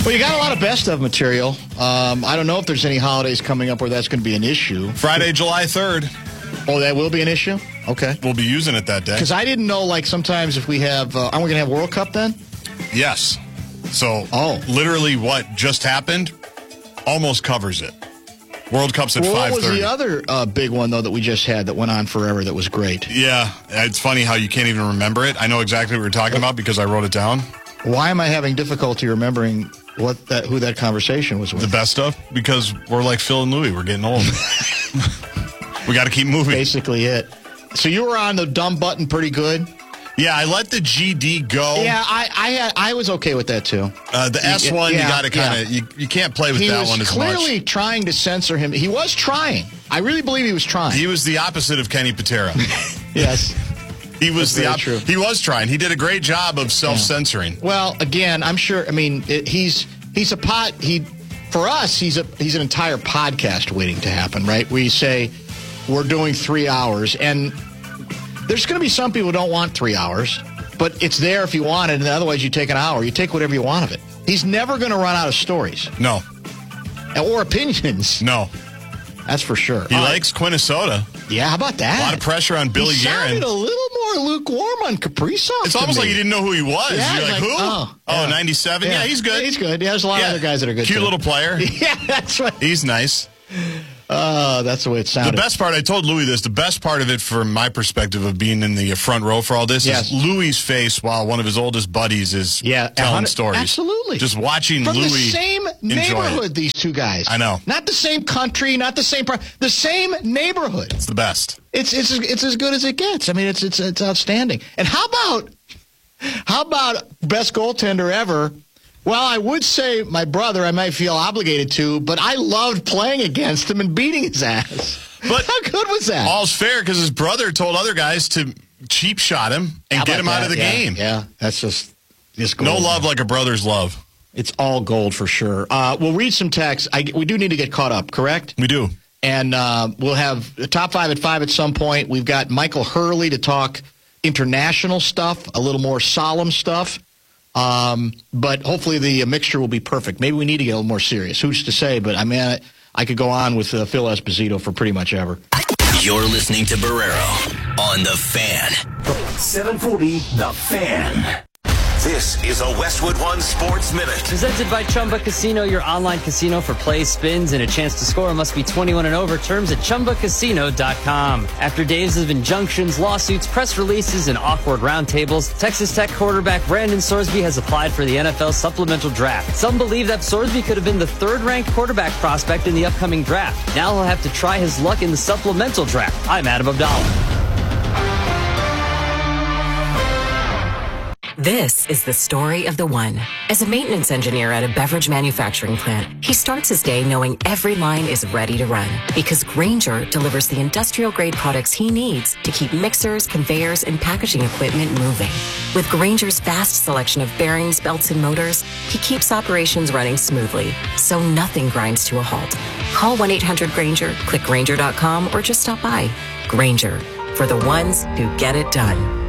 Well, you got a lot of best of material. I don't know if there's any holidays coming up where that's going to be an issue. Friday, July 3rd. Oh, that will be an issue? Okay. We'll be using it that day. Because I didn't know, like, sometimes if we have, aren't we going to have World Cup then? Yes. So, literally what just happened almost covers it. World Cup's at 5:30. What was the other big one, though, that we just had that went on forever that was great? Yeah. It's funny how you can't even remember it. I know exactly what we're talking about because I wrote it down. Why am I having difficulty remembering who that conversation was with? The best of? Because we're like Phil and Louie. We're getting old. We got to keep moving. Basically it. So you were on the dumb button pretty good? Yeah, I let the GD go. Yeah, I was okay with that, too. The S1, you got to kind of, you can't play with that one as much. He was clearly trying to censor him. He was trying. I really believe he was trying. He was the opposite of Kenny Patera. Yes. He was true. He was trying. He did a great job of self-censoring. Yeah. Well, again, I'm sure, I mean, for us, he's an entire podcast waiting to happen, right? We say, we're doing 3 hours, and there's going to be some people who don't want 3 hours, but it's there if you want it, and otherwise you take an hour. You take whatever you want of it. He's never going to run out of stories. No. Or opinions. No. That's for sure. He likes Quinnesota. Yeah, how about that? A lot of pressure on Billy Guerin. He sounded a little more lukewarm on Kaprizov. It's almost like you didn't know who he was. Yeah, You're like, who? 97? Yeah, he's good. He's good. Yeah, there's a lot of other guys that are good, Cute little player. Yeah, that's right. He's nice. That's the way it sounded. The best part, I told Louis this, the best part of it from my perspective of being in the front row for all this is Louis' face while one of his oldest buddies is telling stories. Absolutely. Just watching from Louis the same neighborhood, these two guys. I know. Not the same country, not the same the same neighborhood. It's the best. It's as good as it gets. I mean, it's outstanding. And how about best goaltender ever? Well, I would say my brother, I might feel obligated to, but I loved playing against him and beating his ass. But how good was that? All's fair because his brother told other guys to cheap shot him and get him out of the game. Yeah, that's just gold. No love like a brother's love. It's all gold for sure. We'll read some texts. We do need to get caught up, correct? We do. And we'll have the top 5 at 5 at some point. We've got Michael Hurley to talk international stuff, a little more solemn stuff. But hopefully the mixture will be perfect. Maybe we need to get a little more serious. Who's to say? But I mean, I could go on with Phil Esposito for pretty much ever. You're listening to Barrero on The Fan. 740 The Fan. This is a Westwood One Sports Minute. Presented by Chumba Casino, your online casino for plays, spins, and a chance to score. Must be 21 and over. Terms at ChumbaCasino.com. After days of injunctions, lawsuits, press releases, and awkward roundtables, Texas Tech quarterback Brandon Sorsby has applied for the NFL supplemental draft. Some believe that Sorsby could have been the third-ranked quarterback prospect in the upcoming draft. Now he'll have to try his luck in the supplemental draft. I'm Adam Abdallah. This is the story of the one. As a maintenance engineer at a beverage manufacturing plant, he starts his day knowing every line is ready to run because Grainger delivers the industrial-grade products he needs to keep mixers, conveyors, and packaging equipment moving. With Grainger's vast selection of bearings, belts, and motors, he keeps operations running smoothly, so nothing grinds to a halt. Call 1-800-GRAINGER, click Grainger.com, or just stop by. Grainger, for the ones who get it done.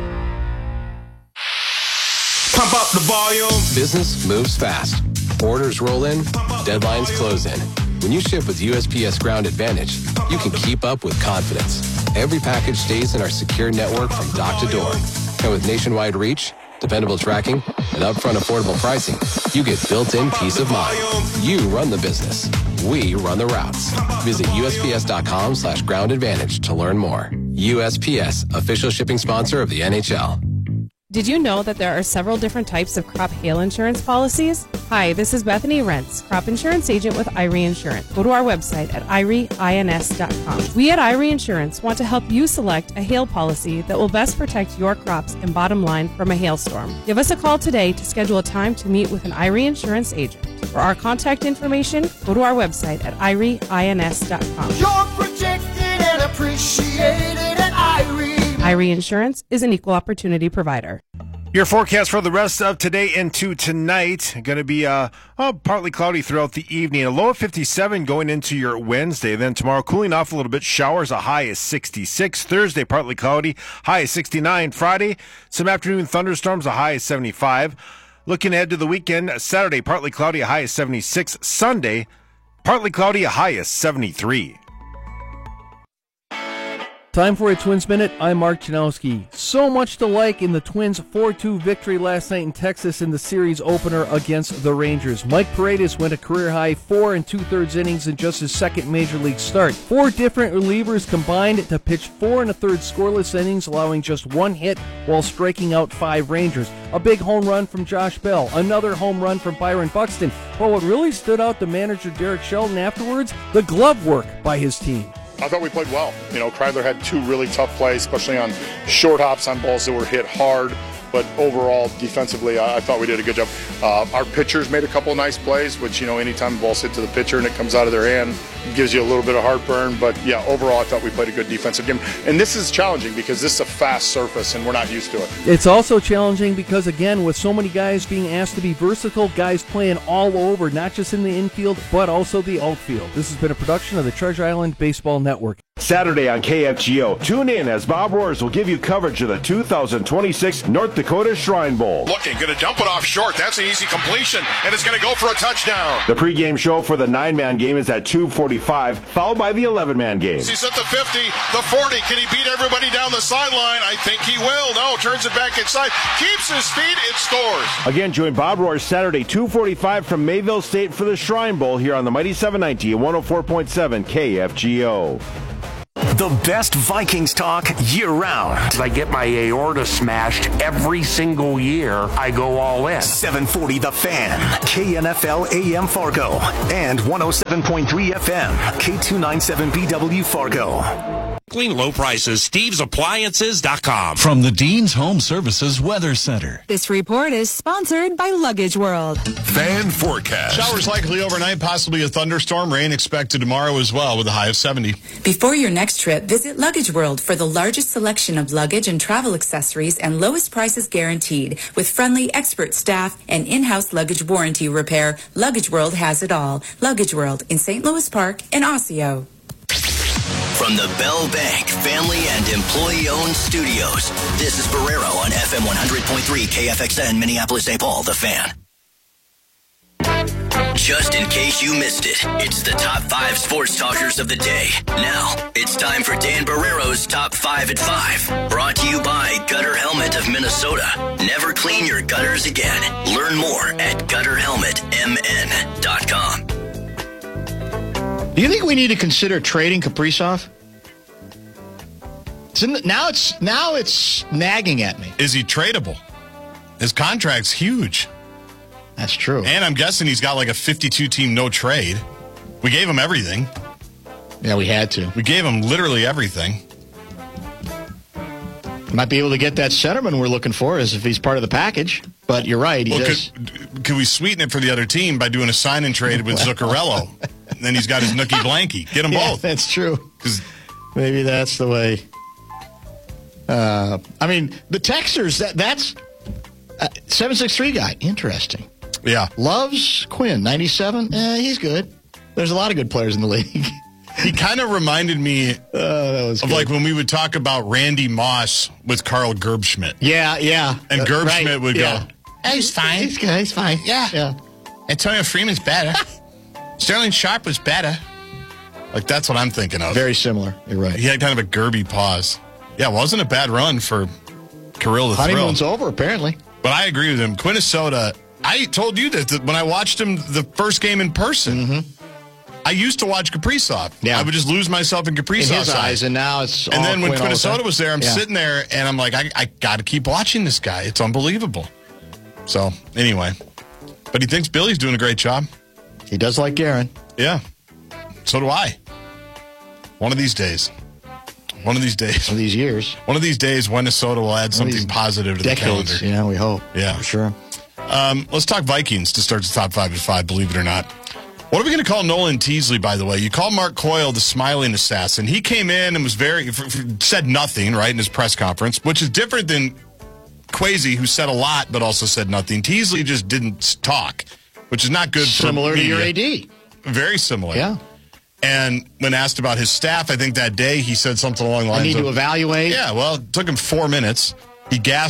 Pump up the volume. Business moves fast. Orders roll in, deadlines close in. When you ship with USPS Ground Advantage, you can keep up with confidence. Every package stays in our secure network from dock to door. And with nationwide reach, dependable tracking, and upfront affordable pricing, you get built-in peace of mind. You run the business. We run the routes. Visit USPS.com/Ground Advantage to learn more. USPS, official shipping sponsor of the NHL. Did you know that there are several different types of crop hail insurance policies? Hi, this is Bethany Rentz, crop insurance agent with Irie Insurance. Go to our website at irieins.com. We at Irie Insurance want to help you select a hail policy that will best protect your crops and bottom line from a hailstorm. Give us a call today to schedule a time to meet with an Irie Insurance agent. For our contact information, go to our website at irieins.com. You're protected and appreciated at Irie. Irie Insurance is an equal opportunity provider. Your forecast for the rest of today into tonight, going to be partly cloudy throughout the evening. A low of 57 going into your Wednesday. Then tomorrow, cooling off a little bit. Showers, a high is 66. Thursday, partly cloudy, high is 69. Friday, some afternoon thunderstorms, a high is 75. Looking ahead to the weekend, Saturday, partly cloudy, a high of 76. Sunday, partly cloudy, a high of 73. Time for a Twins Minute. I'm Mark Janowski. So much to like in the Twins' 4-2 victory last night in Texas in the series opener against the Rangers. Mike Paredes went a career-high 4 2/3 innings in just his second major league start. 4 different relievers combined to pitch 4 1/3 scoreless innings, allowing just 1 hit while striking out 5 Rangers. A big home run from Josh Bell. Another home run from Byron Buxton. But what really stood out to manager Derek Shelton afterwards? The glove work by his team. I thought we played well. Kreidler had 2 really tough plays, especially on short hops on balls that were hit hard. But overall, defensively, I thought we did a good job. Our pitchers made a couple of nice plays, which, anytime the ball's hit to the pitcher and it comes out of their hand, it gives you a little bit of heartburn. But, yeah, overall, I thought we played a good defensive game. And this is challenging because this is a fast surface and we're not used to it. It's also challenging because, again, with so many guys being asked to be versatile, guys playing all over, not just in the infield, but also the outfield. This has been a production of the Treasure Island Baseball Network. Saturday on KFGO, tune in as Bob Roars will give you coverage of the 2026 North Dakota Shrine Bowl. Looking, going to dump it off short. That's an easy completion, and it's going to go for a touchdown. The pregame show for the 9-man game is at 2:45, followed by the 11-man game. He's at the 50, the 40. Can he beat everybody down the sideline? I think he will. No, turns it back inside. Keeps his feet. It scores. Again, join Bob Roars Saturday, 2:45 from Mayville State for the Shrine Bowl here on the Mighty 790 and 104.7 KFGO. The best Vikings talk year-round. I get my aorta smashed every single year. I go all in. 740 The Fan, KNFL AM Fargo, and 107.3 FM, K297BW Fargo. Clean low prices, StevesAppliances.com. From the Dean's Home Services Weather Center. This report is sponsored by Luggage World. Fan forecast. Showers likely overnight, possibly a thunderstorm. Rain expected tomorrow as well with a high of 70. Before your next trip, visit Luggage World for the largest selection of luggage and travel accessories and lowest prices guaranteed. With friendly, expert staff and in-house luggage warranty repair, Luggage World has it all. Luggage World in St. Louis Park and Osseo. From the Bell Bank Family and Employee-Owned Studios, this is Barrero on FM 100.3 KFXN, Minneapolis, St. Paul, The Fan. Just in case you missed it, it's the top 5 sports talkers of the day. Now, it's time for Dan Barrero's Top 5 at 5. Brought to you by Gutter Helmet of Minnesota. Never clean your gutters again. Learn more at gutterhelmetmn.com. Do you think we need to consider trading Kaprizov? Now it's nagging at me. Is he tradable? His contract's huge. That's true. And I'm guessing he's got like a 52-team no trade. We gave him everything. Yeah, we had to. We gave him literally everything. Might be able to get that centerman we're looking for as if he's part of the package. But you're right. Could we sweeten it for the other team by doing a sign and trade with Zuccarello? And then he's got his Nookie Blankie. Get them both. That's true. Maybe that's the way. The Texers, that's 763 guy. Interesting. Yeah. Loves Quinn, 97. He's good. There's a lot of good players in the league. He kind of reminded me of like when we would talk about Randy Moss with Carl Gerbschmidt. Yeah. And Gerbschmidt would go, hey, he's fine. He's fine. Yeah. Antonio Freeman's better. Sterling Sharp was better. Like, that's what I'm thinking of. Very similar. You're right. He had kind of a Gerby pause. Yeah, it wasn't a bad run for Kirill the Thrill. Honeymoon's over, apparently. But I agree with him. Quinnesota, I told you that when I watched him the first game in person, I used to watch Kaprizov. Yeah. I would just lose myself in Kaprizov's in his eyes, and now it's And then when Quinn Quinnesota was there, I'm sitting there, and I'm like, I got to keep watching this guy. It's unbelievable. So, anyway. But he thinks Billy's doing a great job. He does like Guerin. Yeah. So do I. One of these days. One of these days. One of these years. One of these days, Minnesota will add something positive to the calendar. Yeah, we hope. Yeah. For sure. Let's talk Vikings to start the top 5 at 5, believe it or not. What are we going to call Nolan Teasley, by the way? You call Mark Coyle the smiling assassin. He came in and was said nothing, right, in his press conference, which is different than Kwesi, who said a lot but also said nothing. Teasley just didn't talk, which is not good similar for Similar media. to your AD. Very similar. Yeah. And when asked about his staff, I think that day he said something along the lines I need of, to evaluate. Yeah, well, it took him 4 minutes. He gassed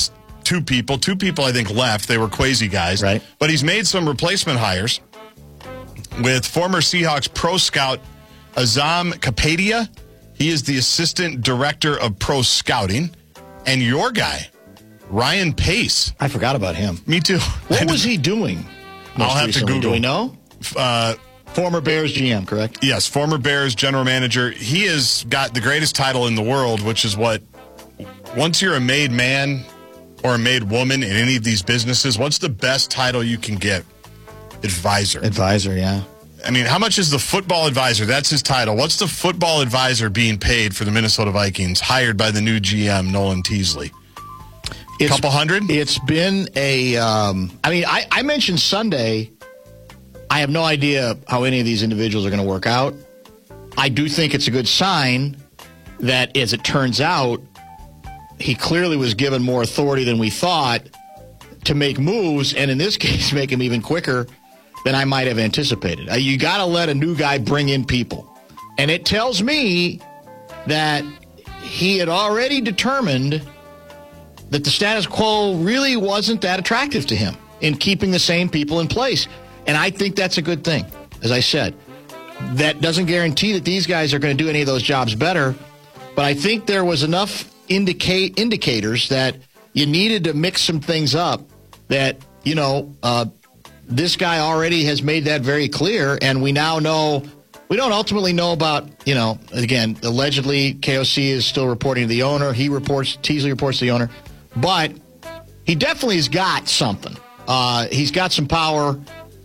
two people. Two people, I think, left. They were Kwesi guys. Right. But he's made some replacement hires with former Seahawks pro scout Azam Kapadia. He is the assistant director of pro scouting. And your guy, Ryan Pace. I forgot about him. Me too. What was he doing? I'll have to Google. Do we know? Former Bears GM, correct? Yes, former Bears general manager. He has got the greatest title in the world, which is what, once you're a made man or a made woman in any of these businesses, what's the best title you can get? Advisor. Advisor, yeah. I mean, how much is the football advisor? That's his title. What's the football advisor being paid for the Minnesota Vikings, hired by the new GM, Nolan Teasley? A couple hundred? It's been I mentioned Sunday, I have no idea how any of these individuals are going to work out. I do think it's a good sign that, as it turns out, he clearly was given more authority than we thought to make moves, and in this case, make them even quicker than I might have anticipated. You got to let a new guy bring in people. And it tells me that he had already determined that the status quo really wasn't that attractive to him in keeping the same people in place. And I think that's a good thing. As I said, that doesn't guarantee that these guys are going to do any of those jobs better, but I think there was enough indicators that you needed to mix some things up that, this guy already has made that very clear, and we now know. We don't ultimately know about, again, allegedly KOC is still reporting to the owner. Teasley reports to the owner. But he definitely has got something. He's got some power.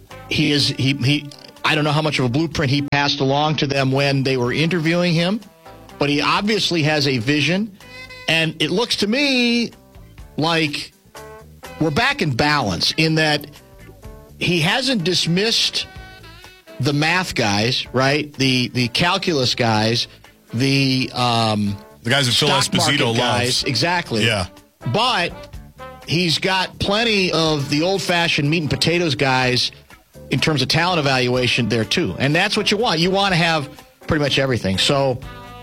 I don't know how much of a blueprint he passed along to them when they were interviewing him, but he obviously has a vision. And it looks to me like we're back in balance in that he hasn't dismissed the math guys, right? The calculus guys, the guys that Phil Esposito loves. Exactly. Yeah. But he's got plenty of the old-fashioned meat and potatoes guys in terms of talent evaluation there, too. And that's what you want. You want to have pretty much everything. So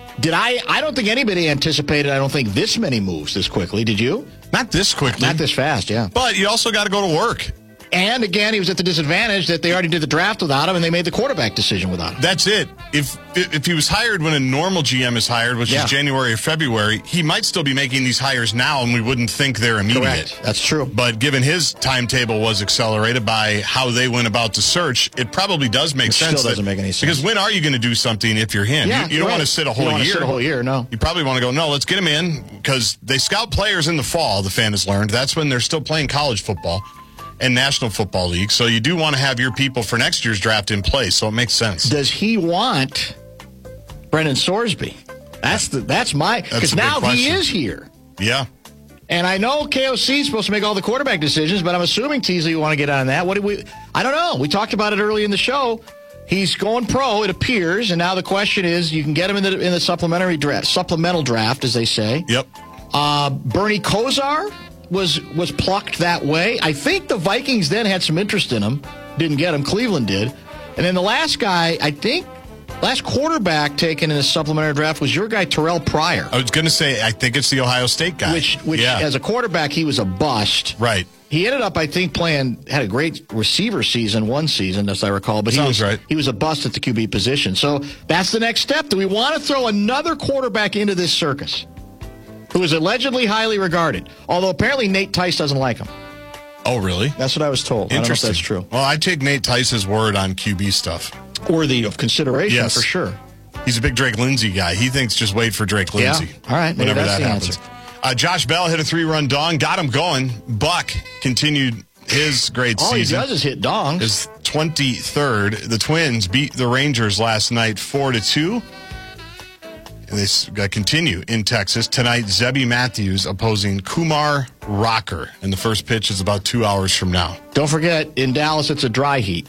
I don't think anybody anticipated, this many moves this quickly. Did you? Not this quickly. Not this fast, yeah. But you also got to go to work. And, again, he was at the disadvantage that they already did the draft without him, and they made the quarterback decision without him. That's it. If he was hired when a normal GM is hired, which is January or February, he might still be making these hires now, and we wouldn't think they're immediate. Correct. That's true. But given his timetable was accelerated by how they went about the search, it probably does make sense. It still doesn't make any sense. Because when are you going to do something if you're him? Yeah, you don't want to sit a whole year. You don't want to sit a whole year, no. You probably want to go, no, let's get him in, because they scout players in the fall, the fan has learned. That's when they're still playing college football and National Football League. So you do want to have your people for next year's draft in place, so it makes sense. Does he want Brendan Sorsby? That's my... Because now he is here. Yeah. And I know KOC is supposed to make all the quarterback decisions, but I'm assuming Teasley will want to get on that. I don't know. We talked about it early in the show. He's going pro, it appears, and now the question is, you can get him in the supplemental draft, as they say. Yep. Bernie Kosar was plucked that way. I think the Vikings then had some interest in him. Didn't get him. Cleveland did. And then the last guy, last quarterback taken in the supplementary draft was your guy, Terrell Pryor. I was going to say, I think it's the Ohio State guy. Which as a quarterback, he was a bust. Right. He ended up, I think, had a great receiver season one season, as I recall. But he was a bust at the QB position. So that's the next step. Do we want to throw another quarterback into this circus? Who is allegedly highly regarded, although apparently Nate Tice doesn't like him. Oh, really? That's what I was told. I don't know if that's true. Well, I take Nate Tice's word on QB stuff. Worthy of consideration, for sure. He's a big Drake Lindsay guy. He thinks just wait for Drake Lindsay. Yeah. All right, maybe whenever that's that the happens. answer. Josh Bell hit a 3-run dong, got him going. Buck continued his great season. All he does is hit dongs. His 23rd. The Twins beat the Rangers last night 4-2. And they continue in Texas. Tonight, Zebby Matthews opposing Kumar Rocker. And the first pitch is about 2 hours from now. Don't forget, in Dallas, it's a dry heat.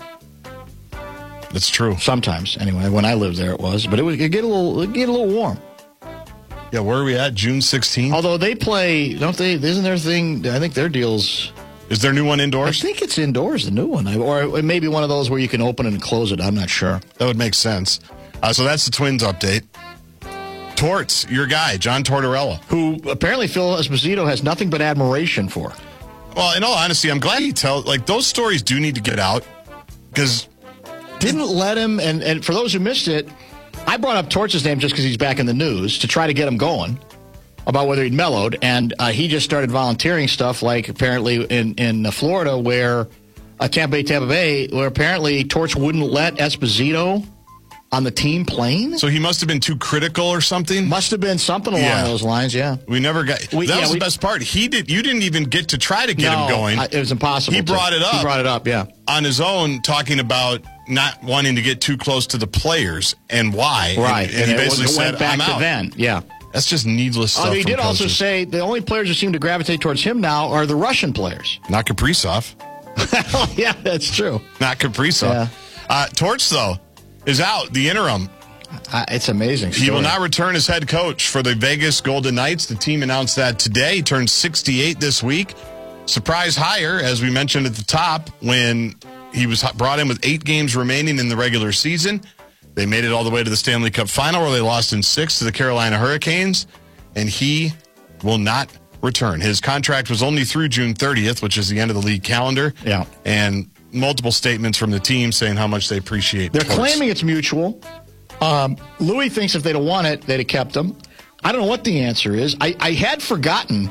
That's true. Sometimes, anyway. When I lived there, it was. But it get a little warm. Yeah, where are we at? June 16th? Although they play, don't they? Isn't their thing, I think their deal's... Is their new one indoors? I think it's indoors, the new one. Or it may be one of those where you can open it and close it. I'm not sure. That would make sense. So that's the Twins update. Torts, your guy, John Tortorella. Who apparently Phil Esposito has nothing but admiration for. Well, in all honesty, I'm glad he those stories do need to get out because didn't let him. And for those who missed it, I brought up Torts' name just because he's back in the news to try to get him going about whether he'd mellowed, and he just started volunteering stuff like apparently in Florida where Tampa Bay, where apparently Torts wouldn't let Esposito on the team plane. So he must have been too critical or something? Must have been something along those lines, yeah. We never got... that was the best part. You didn't even get to try to get him going. It was impossible. He brought it up. He brought it up, yeah. On his own, talking about not wanting to get too close to the players and why. Right. And he basically said, went back I'm to out. then, yeah. That's just needless stuff. He did from also coaches. say the only players who seem to gravitate towards him now are the Russian players. Not Kaprizov. Yeah, that's true. Not Kaprizov. Yeah. Torch, though, is out, the interim. It's amazing. He will not return as head coach for the Vegas Golden Knights. The team announced that today. He turned 68 this week. Surprise hire, as we mentioned at the top, when he was brought in with 8 games remaining in the regular season. They made it all the way to the Stanley Cup final where they lost in 6 to the Carolina Hurricanes, and he will not return. His contract was only through June 30th, which is the end of the league calendar. Yeah. And multiple statements from the team saying how much they appreciate They're Torts. claiming it's mutual. Louis thinks if they'd have won it, they'd have kept him. I don't know what the answer is. I had forgotten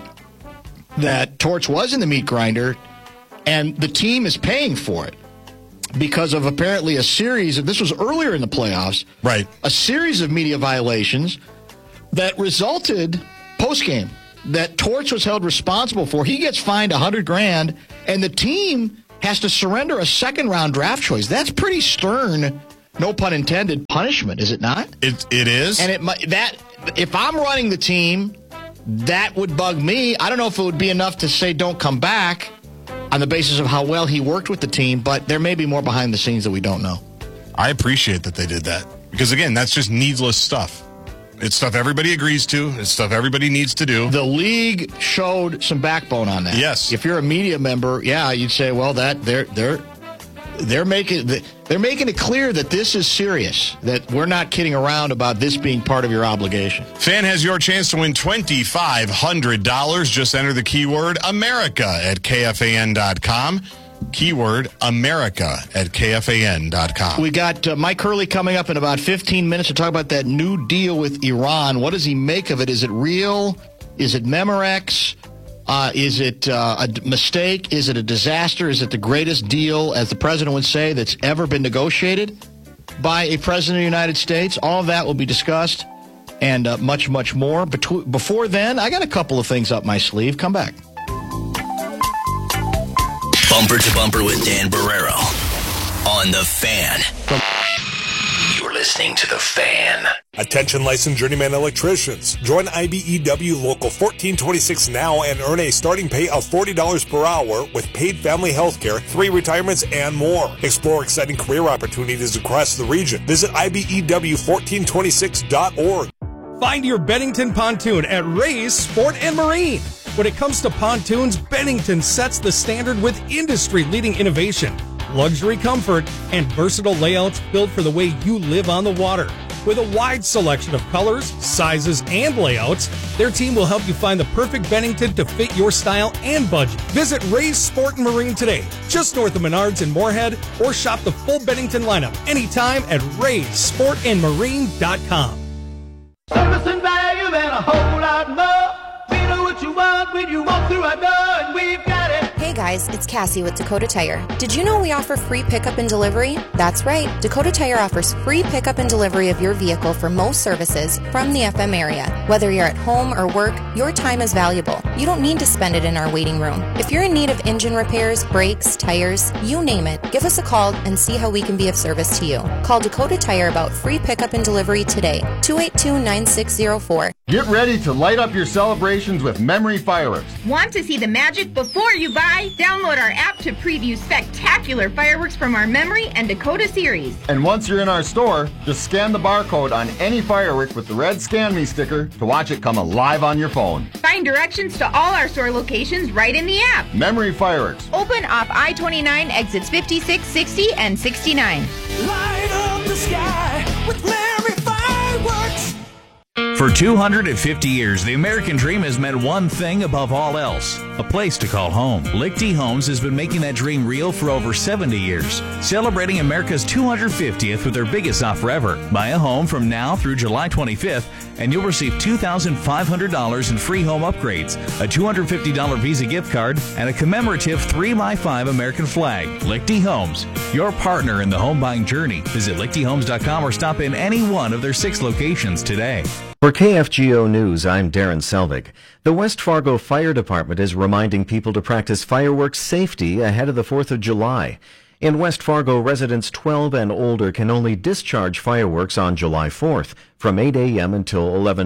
that Torts was in the meat grinder, and the team is paying for it because of apparently a series of, this was earlier in the playoffs, right? A series of media violations that resulted post-game that Torts was held responsible for. He gets fined $100,000, and the team has to surrender a second-round draft choice. That's pretty stern, no pun intended, punishment, is it not? It is. And if I'm running the team, that would bug me. I don't know if it would be enough to say don't come back on the basis of how well he worked with the team, but there may be more behind the scenes that we don't know. I appreciate that they did that because, again, that's just needless stuff. It's stuff everybody agrees to. It's stuff everybody needs to do. The league showed some backbone on that. Yes. If you're a media member, yeah, you'd say, well, that they're making it clear that this is serious, that we're not kidding around about this being part of your obligation. Fan has your chance to win $2,500. Just enter the keyword America at KFAN.com. Keyword America at KFAN.com. We got Mike Hurley coming up in about 15 minutes to talk about that new deal with Iran. What does he make of it? Is it real? Is it Memorex? Is it a mistake? Is it a disaster? Is it the greatest deal, as the president would say, that's ever been negotiated by a president of the United States? All of that will be discussed and much, much more. Before then, I got a couple of things up my sleeve. Come back. Bumper to Bumper with Dan Barrero on The Fan. You're listening to The Fan. Attention licensed journeyman electricians. Join IBEW Local 1426 now and earn a starting pay of $40 per hour with paid family health care, 3 retirements, and more. Explore exciting career opportunities across the region. Visit IBEW1426.org. Find your Bennington pontoon at Ray's Sport and Marine. When it comes to pontoons, Bennington sets the standard with industry-leading innovation, luxury comfort, and versatile layouts built for the way you live on the water. With a wide selection of colors, sizes, and layouts, their team will help you find the perfect Bennington to fit your style and budget. Visit Ray's Sport and Marine today, just north of Menards in Moorhead, or shop the full Bennington lineup anytime at Ray'sSportandMarine.com. Service and value and a whole lot more. We know what you want when you walk through our door, and we've got it. Hey guys, it's Cassie with Dakota Tire. Did you know we offer free pickup and delivery? That's right. Dakota Tire offers free pickup and delivery of your vehicle for most services from the FM area. Whether you're at home or work, your time is valuable. You don't need to spend it in our waiting room. If you're in need of engine repairs, brakes, tires, you name it, give us a call and see how we can be of service to you. Call Dakota Tire about free pickup and delivery today. 282-9604. Get ready to light up your celebrations with Memory Fireworks. Want to see the magic before you buy? Download our app to preview spectacular fireworks from our Memory and Dakota series. And once you're in our store, just scan the barcode on any firework with the red Scan Me sticker to watch it come alive on your phone. Find directions to all our store locations right in the app. Memory Fireworks. Open off I-29 exits 56, 60, and 69. Light up the sky with Memory Fireworks. For 250 years, the American dream has meant one thing above all else: a place to call home. Lichty Homes has been making that dream real for over 70 years, celebrating America's 250th with their biggest offer ever. Buy a home from now through July 25th, and you'll receive $2,500 in free home upgrades, a $250 Visa gift card, and a commemorative 3x5 American flag. Lichty Homes, your partner in the home buying journey. Visit lichtyhomes.com or stop in any one of their 6 locations today. For KFGO News, I'm Darren Selvig. The West Fargo Fire Department is reminding people to practice fireworks safety ahead of the 4th of July. In West Fargo, residents 12 and older can only discharge fireworks on July 4th from 8 a.m. until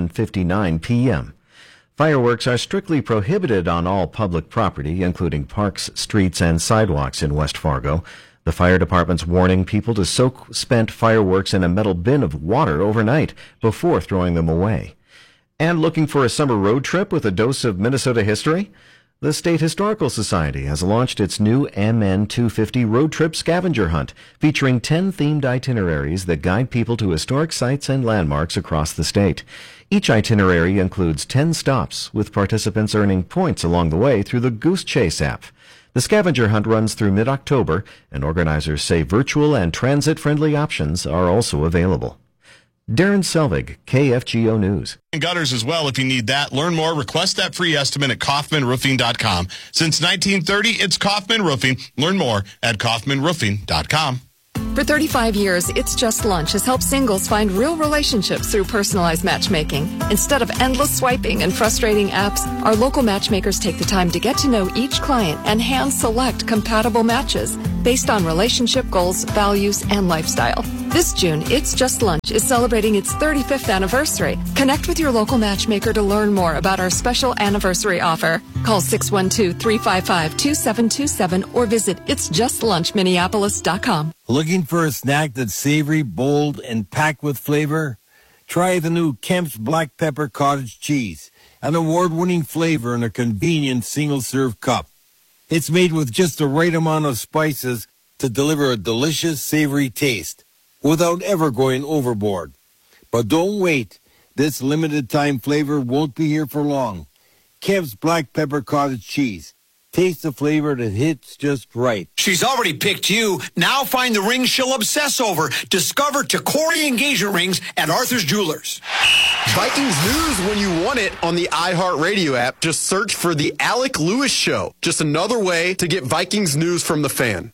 11:59 p.m. Fireworks are strictly prohibited on all public property, including parks, streets, and sidewalks in West Fargo. The fire department's warning people to soak spent fireworks in a metal bin of water overnight before throwing them away. And looking for a summer road trip with a dose of Minnesota history? The State Historical Society has launched its new MN 250 road trip scavenger hunt, featuring 10 themed itineraries that guide people to historic sites and landmarks across the state. Each itinerary includes 10 stops, with participants earning points along the way through the Goose Chase app. The scavenger hunt runs through mid-October, and organizers say virtual and transit-friendly options are also available. Darren Selvig, KFGO News. And gutters as well if you need that. Learn more. Request that free estimate at KaufmanRoofing.com. Since 1930, it's Kaufman Roofing. Learn more at KaufmanRoofing.com. For 35 years, It's Just Lunch has helped singles find real relationships through personalized matchmaking. Instead of endless swiping and frustrating apps, our local matchmakers take the time to get to know each client and hand-select compatible matches based on relationship goals, values, and lifestyle. This June, It's Just Lunch is celebrating its 35th anniversary. Connect with your local matchmaker to learn more about our special anniversary offer. Call 612-355-2727 or visit itsjustlunchminneapolis.com. Looking for a snack that's savory, bold, and packed with flavor? Try the new Kemp's Black Pepper Cottage Cheese, an award-winning flavor in a convenient single-serve cup. It's made with just the right amount of spices to deliver a delicious, savory taste without ever going overboard. But don't wait. This limited-time flavor won't be here for long. Kemp's Black Pepper Cottage Cheese. Taste the flavor that hits just right. She's already picked you. Now find the ring she'll obsess over. Discover Tacori engagement rings at Arthur's Jewelers. Vikings news when you want it on the iHeartRadio app. Just search for The Alec Lewis Show. Just another way to get Vikings news from the Fan.